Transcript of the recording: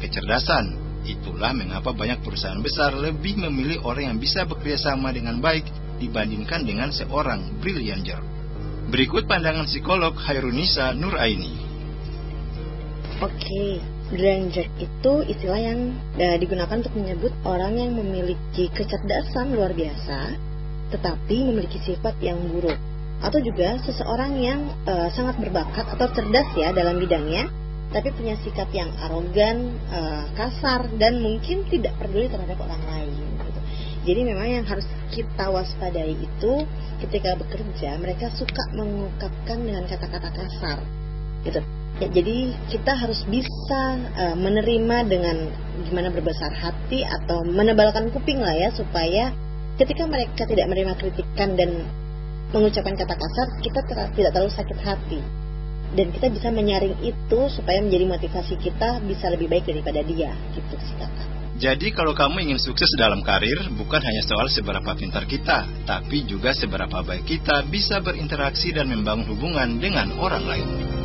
kecerdasan. Itulah mengapa banyak perusahaan besar lebih memilih orang yang bisa bekerja sama dengan baik dibandingkan dengan seorang brilliant. Berikut pandangan psikolog Hairunisa Nuraini. Oke, brilliant itu istilah yang digunakan untuk menyebut orang yang memiliki kecerdasan luar biasa, tetapi memiliki sifat yang buruk. Atau juga seseorang yang sangat berbakat atau cerdas ya dalam bidangnya, tapi punya sikap yang arogan, kasar, dan mungkin tidak peduli terhadap orang lain gitu. Jadi memang yang harus kita waspadai itu ketika bekerja, mereka suka mengungkapkan dengan kata-kata kasar gitu. Ya, jadi kita harus bisa menerima dengan gimana berbesar hati atau menebalkan kuping lah ya, supaya ketika mereka tidak menerima kritikan dan mengucapkan kata kasar, kita tidak terlalu sakit hati. Dan kita bisa menyaring itu supaya menjadi motivasi kita bisa lebih baik daripada dia, gitu sih kakak. Jadi kalau kamu ingin sukses dalam karir, bukan hanya soal seberapa pintar kita, tapi juga seberapa baik kita bisa berinteraksi dan membangun hubungan dengan orang lain.